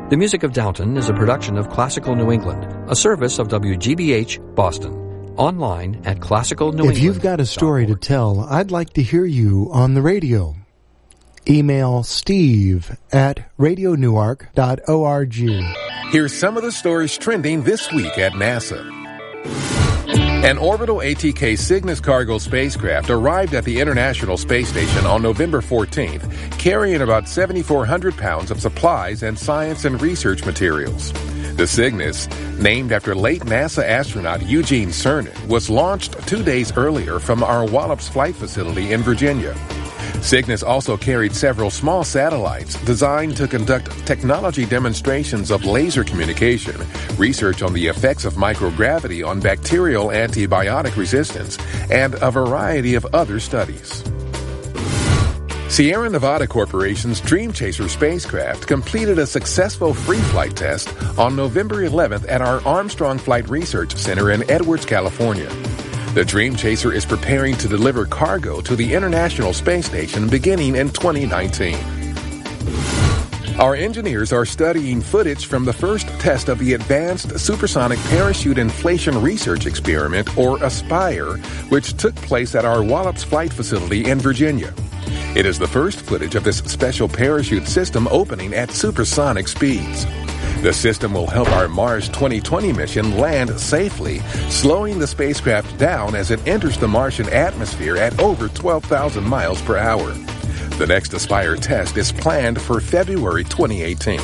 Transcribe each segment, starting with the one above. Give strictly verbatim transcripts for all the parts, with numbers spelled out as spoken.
The Music of Downton is a production of Classical New England, a service of W G B H Boston. Online at classical new england. If you've got a story to tell, I'd like to hear you on the radio. Email Steve at radio newark dot org. Here's some of the stories trending this week at NASA. An orbital A T K Cygnus cargo spacecraft arrived at the International Space Station on November fourteenth, carrying about seven thousand four hundred pounds of supplies and science and research materials. The Cygnus, named after late NASA astronaut Eugene Cernan, was launched two days earlier from our Wallops Flight Facility in Virginia. Cygnus also carried several small satellites designed to conduct technology demonstrations of laser communication, research on the effects of microgravity on bacterial antibiotic resistance, and a variety of other studies. Sierra Nevada Corporation's Dream Chaser spacecraft completed a successful free flight test on November eleventh at our Armstrong Flight Research Center in Edwards, California. The Dream Chaser is preparing to deliver cargo to the International Space Station beginning in twenty nineteen. Our engineers are studying footage from the first test of the Advanced Supersonic Parachute Inflation Research Experiment, or ASPIRE, which took place at our Wallops Flight Facility in Virginia. It is the first footage of this special parachute system opening at supersonic speeds. The system will help our Mars twenty twenty mission land safely, slowing the spacecraft down as it enters the Martian atmosphere at over twelve thousand miles per hour. The next Aspire test is planned for February twenty eighteen.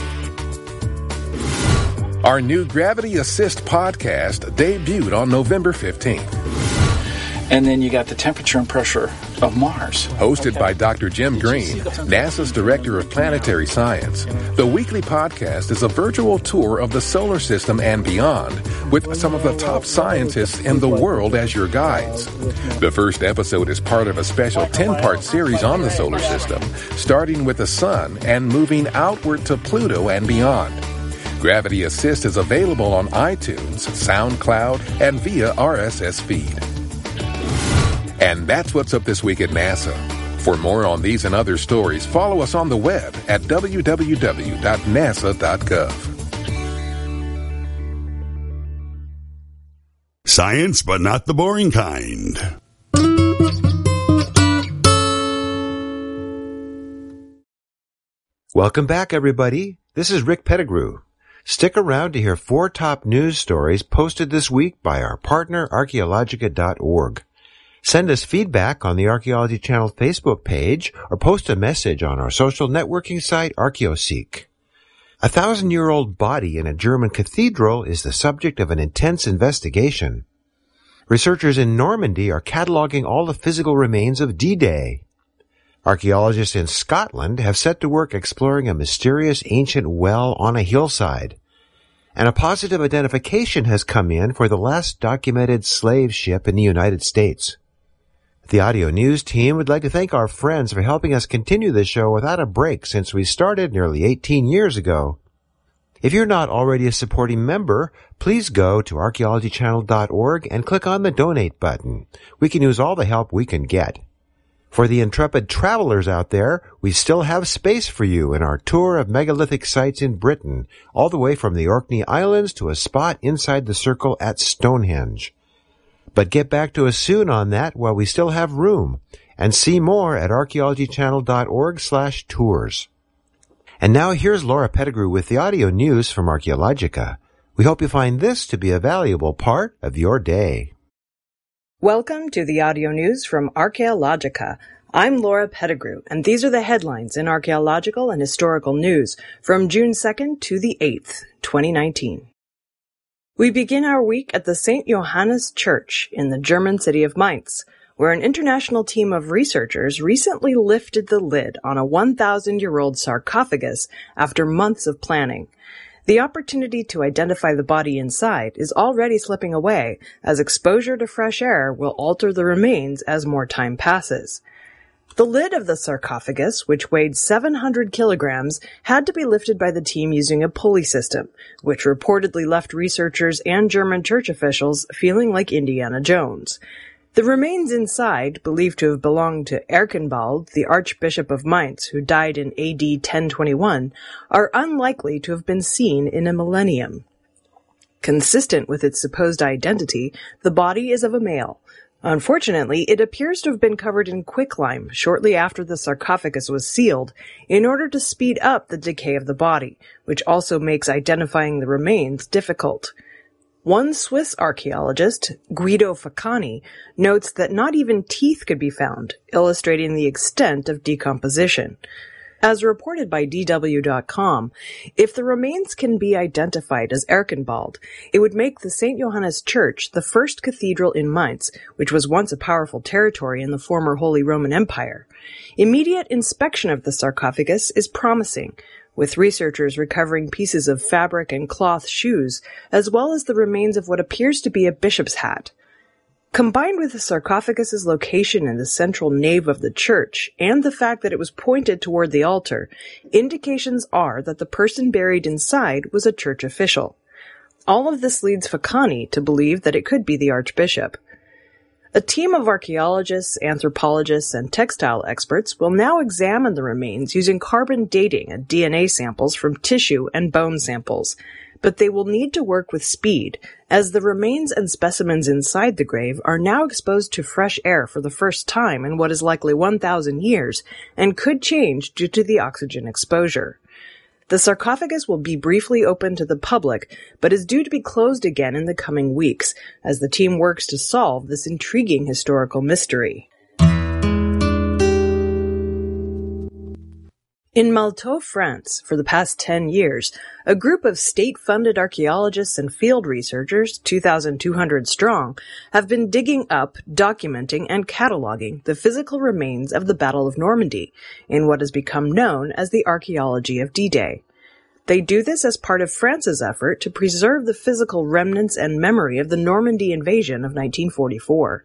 Our new Gravity Assist podcast debuted on November fifteenth. And then you got the temperature and pressure of Mars. Hosted okay. by Doctor Jim Green, NASA's Director of Planetary Science, the weekly podcast is a virtual tour of the solar system and beyond, with some of the top scientists in the world as your guides. The first episode is part of a special ten-part series on the solar system, starting with the Sun and moving outward to Pluto and beyond. Gravity Assist is available on iTunes, SoundCloud, and via R S S feed. And that's what's up this week at NASA. For more on these and other stories, follow us on the web at w w w dot nasa dot gov. Science, but not the boring kind. Welcome back, everybody. This is Rick Pettigrew. Stick around to hear four top news stories posted this week by our partner, archaeologica dot org. Send us feedback on the Archaeology Channel Facebook page or post a message on our social networking site, ArchaeoSeek. A thousand-year-old body in a German cathedral is the subject of an intense investigation. Researchers in Normandy are cataloging all the physical remains of D-Day. Archaeologists in Scotland have set to work exploring a mysterious ancient well on a hillside. And a positive identification has come in for the last documented slave ship in the United States. The Audio News team would like to thank our friends for helping us continue this show without a break since we started nearly eighteen years ago. If you're not already a supporting member, please go to archaeology channel dot org and click on the Donate button. We can use all the help we can get. For the intrepid travelers out there, we still have space for you in our tour of megalithic sites in Britain, all the way from the Orkney Islands to a spot inside the circle at Stonehenge. But get back to us soon on that while we still have room, and see more at archaeology channel dot org slash tours. And now here's Laura Pettigrew with the audio news from Archaeologica. We hope you find this to be a valuable part of your day. Welcome to the audio news from Archaeologica. I'm Laura Pettigrew, and these are the headlines in archaeological and historical news from June second to the eighth, twenty nineteen. We begin our week at the Saint Johannes Church in the German city of Mainz, where an international team of researchers recently lifted the lid on a one thousand year old sarcophagus after months of planning. The opportunity to identify the body inside is already slipping away, as exposure to fresh air will alter the remains as more time passes. The lid of the sarcophagus, which weighed seven hundred kilograms, had to be lifted by the team using a pulley system, which reportedly left researchers and German church officials feeling like Indiana Jones. The remains inside, believed to have belonged to Erkenwald, the Archbishop of Mainz, who died in A D ten twenty-one, are unlikely to have been seen in a millennium. Consistent with its supposed identity, the body is of a male. Unfortunately, it appears to have been covered in quicklime shortly after the sarcophagus was sealed in order to speed up the decay of the body, which also makes identifying the remains difficult. One Swiss archaeologist, Guido Faccani, notes that not even teeth could be found, illustrating the extent of decomposition. As reported by D W dot com, if the remains can be identified as Erkenwald, it would make the Saint Johannes Church the first cathedral in Mainz, which was once a powerful territory in the former Holy Roman Empire. Immediate inspection of the sarcophagus is promising, with researchers recovering pieces of fabric and cloth shoes, as well as the remains of what appears to be a bishop's hat. Combined with the sarcophagus's location in the central nave of the church, and the fact that it was pointed toward the altar, indications are that the person buried inside was a church official. All of this leads Faccani to believe that it could be the archbishop. A team of archaeologists, anthropologists, and textile experts will now examine the remains using carbon dating and D N A samples from tissue and bone samples, but they will need to work with speed, as the remains and specimens inside the grave are now exposed to fresh air for the first time in what is likely one thousand years, and could change due to the oxygen exposure. The sarcophagus will be briefly open to the public, but is due to be closed again in the coming weeks, as the team works to solve this intriguing historical mystery. In Malteau, France, for the past ten years, a group of state-funded archaeologists and field researchers, two thousand two hundred strong, have been digging up, documenting, and cataloging the physical remains of the Battle of Normandy in what has become known as the Archaeology of D-Day. They do this as part of France's effort to preserve the physical remnants and memory of the Normandy invasion of nineteen forty-four.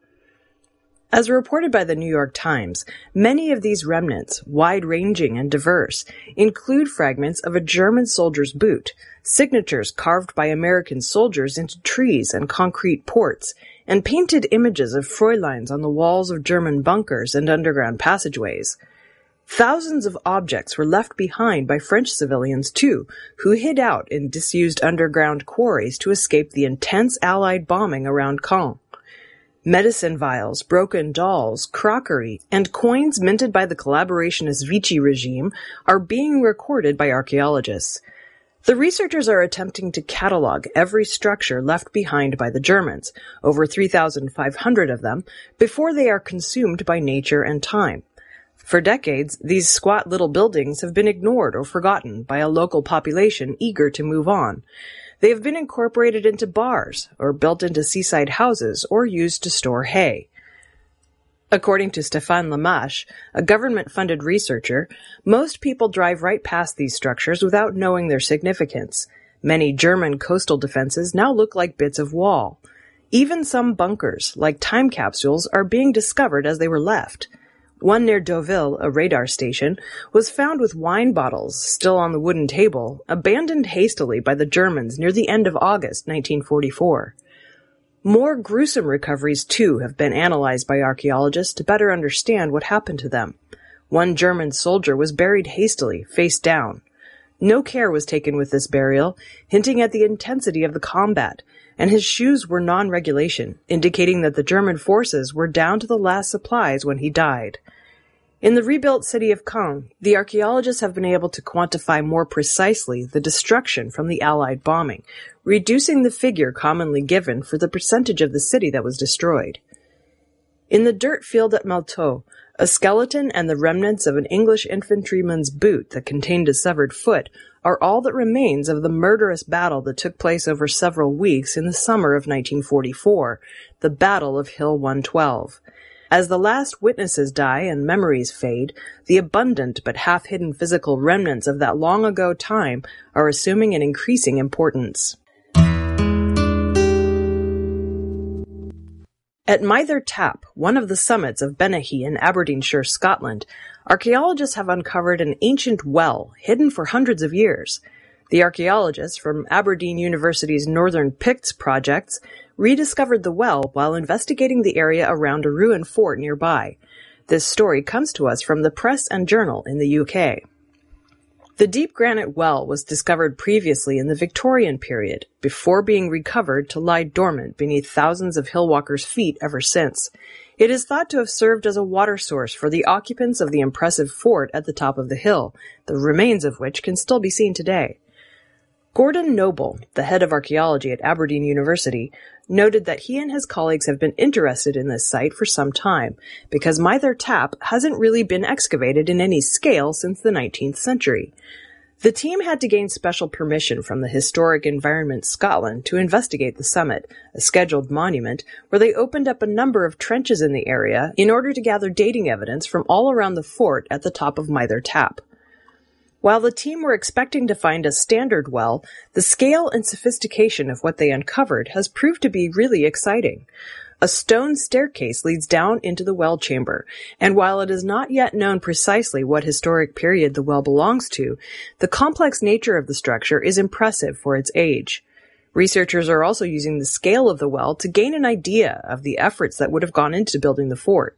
As reported by the New York Times, many of these remnants, wide-ranging and diverse, include fragments of a German soldier's boot, signatures carved by American soldiers into trees and concrete ports, and painted images of Fräuleins on the walls of German bunkers and underground passageways. Thousands of objects were left behind by French civilians too, who hid out in disused underground quarries to escape the intense Allied bombing around Caen. Medicine vials, broken dolls, crockery, and coins minted by the collaborationist Vichy regime are being recorded by archaeologists. The researchers are attempting to catalog every structure left behind by the Germans, over three thousand five hundred of them, before they are consumed by nature and time. For decades, these squat little buildings have been ignored or forgotten by a local population eager to move on. They have been incorporated into bars, or built into seaside houses, or used to store hay. According to Stéphane Lamache, a government-funded researcher, most people drive right past these structures without knowing their significance. Many German coastal defenses now look like bits of wall. Even some bunkers, like time capsules, are being discovered as they were left. One near Deauville, a radar station, was found with wine bottles still on the wooden table, abandoned hastily by the Germans near the end of August nineteen forty-four. More gruesome recoveries, too, have been analyzed by archaeologists to better understand what happened to them. One German soldier was buried hastily, face down. No care was taken with this burial, hinting at the intensity of the combat, and his shoes were non-regulation, indicating that the German forces were down to the last supplies when he died. In the rebuilt city of Caen, the archaeologists have been able to quantify more precisely the destruction from the Allied bombing, reducing the figure commonly given for the percentage of the city that was destroyed. In the dirt field at Malteau, a skeleton and the remnants of an English infantryman's boot that contained a severed foot are all that remains of the murderous battle that took place over several weeks in the summer of nineteen forty-four, the Battle of Hill one twelve. As the last witnesses die and memories fade, the abundant but half-hidden physical remnants of that long-ago time are assuming an increasing importance. At Myther Tap, one of the summits of Benaghy in Aberdeenshire, Scotland, archaeologists have uncovered an ancient well hidden for hundreds of years. The archaeologists from Aberdeen University's Northern Picts projects rediscovered the well while investigating the area around a ruined fort nearby. This story comes to us from the Press and Journal in the U K. The deep granite well was discovered previously in the Victorian period, before being recovered to lie dormant beneath thousands of hillwalkers' feet ever since. It is thought to have served as a water source for the occupants of the impressive fort at the top of the hill, the remains of which can still be seen today. Gordon Noble, the head of archaeology at Aberdeen University, noted that he and his colleagues have been interested in this site for some time, because Myther Tap hasn't really been excavated in any scale since the nineteenth century. The team had to gain special permission from the Historic Environment Scotland to investigate the summit, a scheduled monument, where they opened up a number of trenches in the area in order to gather dating evidence from all around the fort at the top of Myther Tap. While the team were expecting to find a standard well, the scale and sophistication of what they uncovered has proved to be really exciting. A stone staircase leads down into the well chamber, and while it is not yet known precisely what historic period the well belongs to, the complex nature of the structure is impressive for its age. Researchers are also using the scale of the well to gain an idea of the efforts that would have gone into building the fort.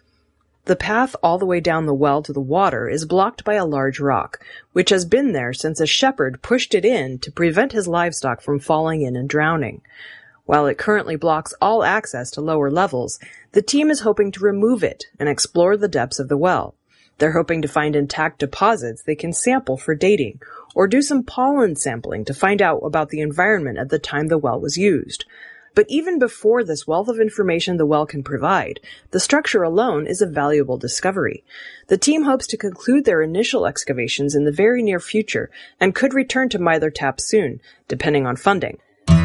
The path all the way down the well to the water is blocked by a large rock, which has been there since a shepherd pushed it in to prevent his livestock from falling in and drowning. While it currently blocks all access to lower levels, the team is hoping to remove it and explore the depths of the well. They're hoping to find intact deposits they can sample for dating, or do some pollen sampling to find out about the environment at the time the well was used. But even before this wealth of information the well can provide, the structure alone is a valuable discovery. The team hopes to conclude their initial excavations in the very near future and could return to Myther Tap soon, depending on funding.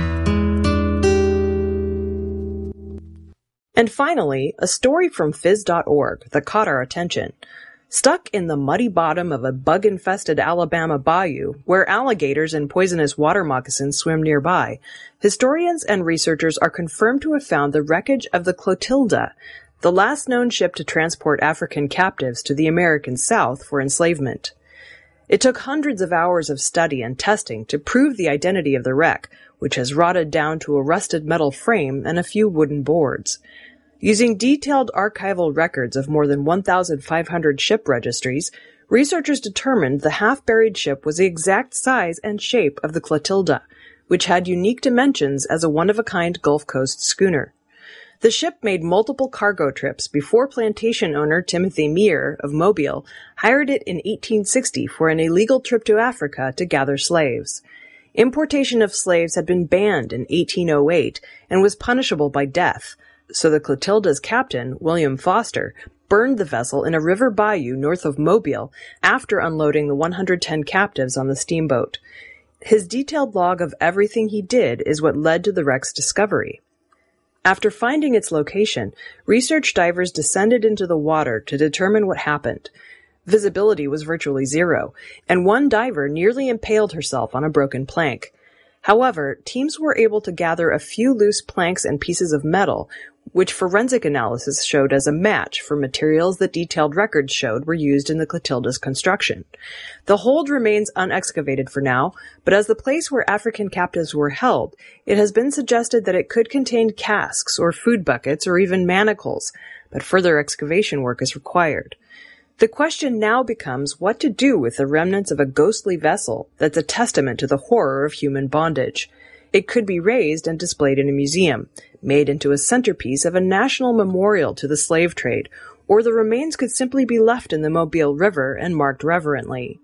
And finally, a story from phys dot org that caught our attention. Stuck in the muddy bottom of a bug-infested Alabama bayou, where alligators and poisonous water moccasins swim nearby, historians and researchers are confirmed to have found the wreckage of the Clotilda, the last known ship to transport African captives to the American South for enslavement. It took hundreds of hours of study and testing to prove the identity of the wreck, which has rotted down to a rusted metal frame and a few wooden boards. Using detailed archival records of more than one thousand five hundred ship registries, researchers determined the half-buried ship was the exact size and shape of the Clotilda, which had unique dimensions as a one-of-a-kind Gulf Coast schooner. The ship made multiple cargo trips before plantation owner Timothy Meir of Mobile hired it in eighteen sixty for an illegal trip to Africa to gather slaves. Importation of slaves had been banned in eighteen oh eight and was punishable by death, so the Clotilda's captain, William Foster, burned the vessel in a river bayou north of Mobile after unloading the one hundred ten captives on the steamboat. His detailed log of everything he did is what led to the wreck's discovery. After finding its location, research divers descended into the water to determine what happened. Visibility was virtually zero, and one diver nearly impaled herself on a broken plank. However, teams were able to gather a few loose planks and pieces of metal, which forensic analysis showed as a match for materials that detailed records showed were used in the Clotilda's construction. The hold remains unexcavated for now, but as the place where African captives were held, it has been suggested that it could contain casks or food buckets or even manacles, but further excavation work is required. The question now becomes what to do with the remnants of a ghostly vessel that's a testament to the horror of human bondage. It could be raised and displayed in a museum, made into a centerpiece of a national memorial to the slave trade, or the remains could simply be left in the Mobile River and marked reverently.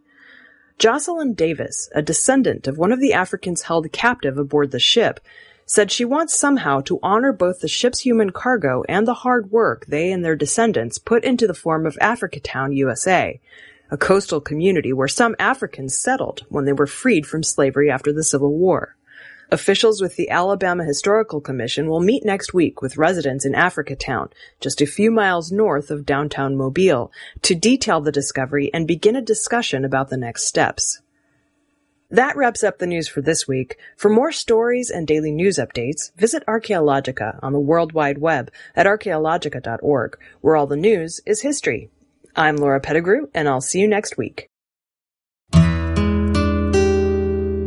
Jocelyn Davis, a descendant of one of the Africans held captive aboard the ship, said she wants somehow to honor both the ship's human cargo and the hard work they and their descendants put into the form of Africatown, U S A, a coastal community where some Africans settled when they were freed from slavery after the Civil War. Officials with the Alabama Historical Commission will meet next week with residents in Africatown, just a few miles north of downtown Mobile, to detail the discovery and begin a discussion about the next steps. That wraps up the news for this week. For more stories and daily news updates, visit Archaeologica on the World Wide Web at archaeologica dot org, where all the news is history. I'm Laura Pettigrew, and I'll see you next week.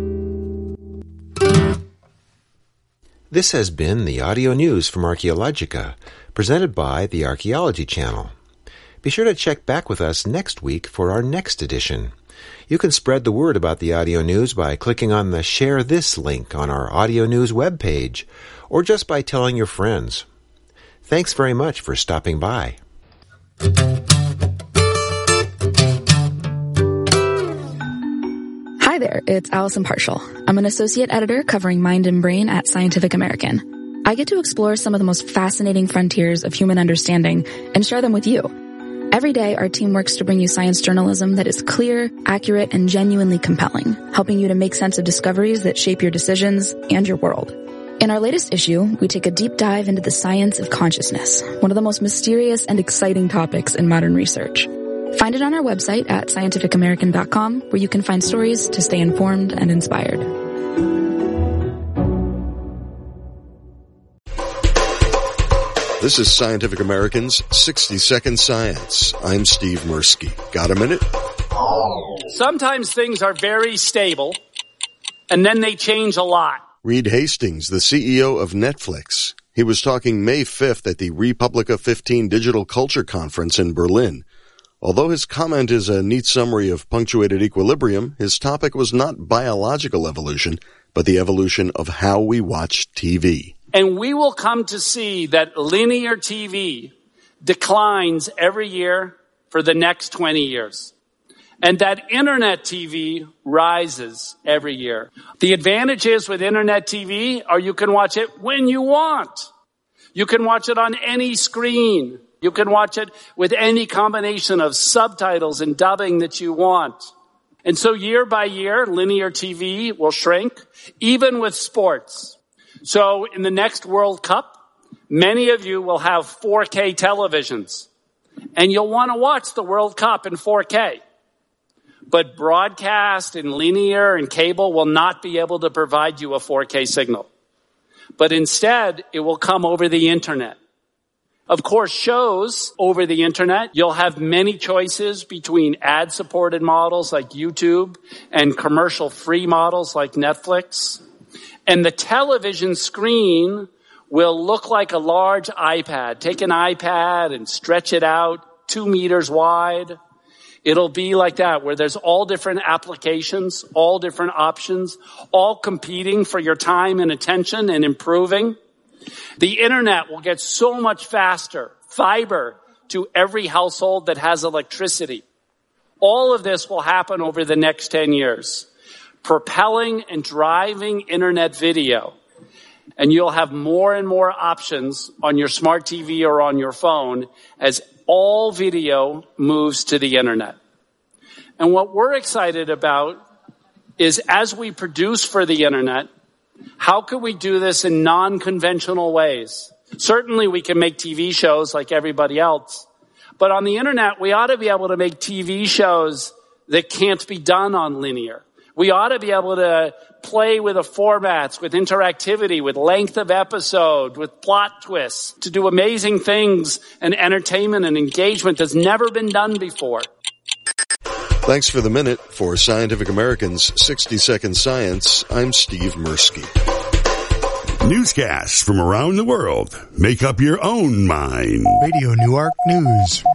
This has been the audio news from Archaeologica, presented by the Archaeology Channel. Be sure to check back with us next week for our next edition. You can spread the word about the audio news by clicking on the Share This link on our audio news webpage, or just by telling your friends. Thanks very much for stopping by. Hi there, it's Allison Partial. I'm an associate editor covering Mind and Brain at Scientific American. I get to explore some of the most fascinating frontiers of human understanding and share them with you. Every day, our team works to bring you science journalism that is clear, accurate, and genuinely compelling, helping you to make sense of discoveries that shape your decisions and your world. In our latest issue, we take a deep dive into the science of consciousness, one of the most mysterious and exciting topics in modern research. Find it on our website at scientific american dot com, where you can find stories to stay informed and inspired. This is Scientific American's sixty second Science. I'm Steve Mirsky. Got a minute? Sometimes things are very stable, and then they change a lot. Reed Hastings, the C E O of Netflix. He was talking May fifth at the Republica fifteen Digital Culture Conference in Berlin. Although his comment is a neat summary of punctuated equilibrium, his topic was not biological evolution, but the evolution of how we watch T V. And we will come to see that linear T V declines every year for the next twenty years. And that internet T V rises every year. The advantages with internet T V are you can watch it when you want. You can watch it on any screen. You can watch it with any combination of subtitles and dubbing that you want. And so year by year, linear T V will shrink, even with sports. So in the next World Cup, many of you will have four K televisions, and you'll want to watch the World Cup in four K. But broadcast and linear and cable will not be able to provide you a four K signal. But instead, it will come over the internet. Of course, shows over the internet, you'll have many choices between ad-supported models like YouTube and commercial-free models like Netflix. And the television screen will look like a large iPad. Take an iPad and stretch it out two meters wide. It'll be like that, where there's all different applications, all different options, all competing for your time and attention and improving. The internet will get so much faster, fiber to every household that has electricity. All of this will happen over the next ten years, propelling and driving internet video. And you'll have more and more options on your smart T V or on your phone as all video moves to the internet. And what we're excited about is as we produce for the internet, how can we do this in non-conventional ways? Certainly we can make T V shows like everybody else. But on the internet, we ought to be able to make T V shows that can't be done on linear. We ought to be able to play with the formats, with interactivity, with length of episode, with plot twists, to do amazing things and entertainment and engagement that's never been done before. Thanks for the minute. For Scientific American's sixty second Science, I'm Steve Mirsky. Newscasts from around the world. Make up your own mind. Radio Newark News.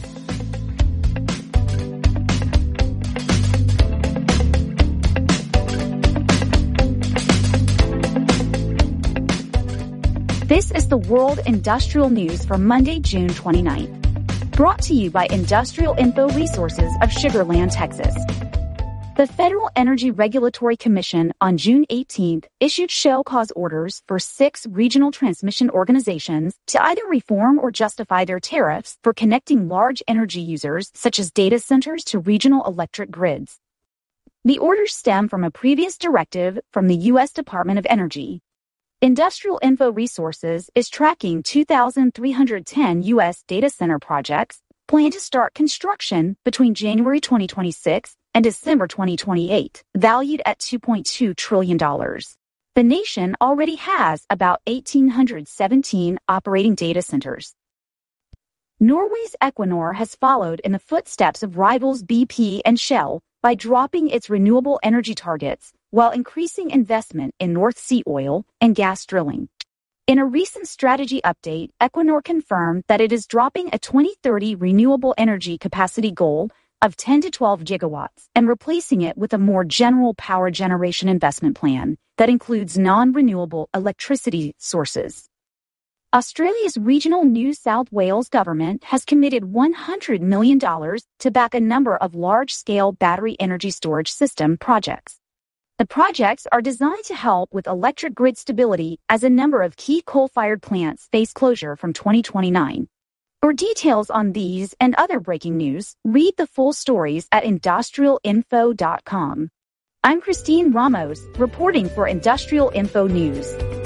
This is the World Industrial News for Monday, June twenty-ninth. Brought to you by Industrial Info Resources of Sugar Land, Texas. The Federal Energy Regulatory Commission on June eighteenth issued show cause orders for six regional transmission organizations to either reform or justify their tariffs for connecting large energy users such as data centers to regional electric grids. The orders stem from a previous directive from the U S Department of Energy. Industrial Info Resources is tracking two thousand three hundred ten U S data center projects planned to start construction between January twenty twenty-six and December twenty twenty-eight, valued at two point two trillion dollars. The nation already has about one thousand eight hundred seventeen operating data centers. Norway's Equinor has followed in the footsteps of rivals B P and Shell by dropping its renewable energy targets while increasing investment in North Sea oil and gas drilling. In a recent strategy update, Equinor confirmed that it is dropping a twenty thirty renewable energy capacity goal of ten to twelve gigawatts and replacing it with a more general power generation investment plan that includes non-renewable electricity sources. Australia's regional New South Wales government has committed one hundred million dollars to back a number of large-scale battery energy storage system projects. The projects are designed to help with electric grid stability as a number of key coal-fired plants face closure from twenty twenty-nine. For details on these and other breaking news, read the full stories at industrial info dot com. I'm Christine Ramos, reporting for Industrial Info News.